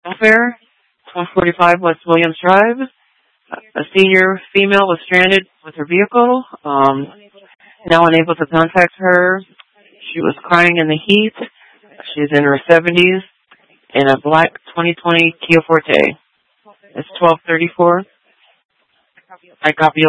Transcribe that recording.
welfare, 145 West Williams Drive. A senior female was stranded with her vehicle. Now unable to contact her. She was crying in the heat. She's in her 70s in a black 2020 Kia Forte. It's 1234. I copy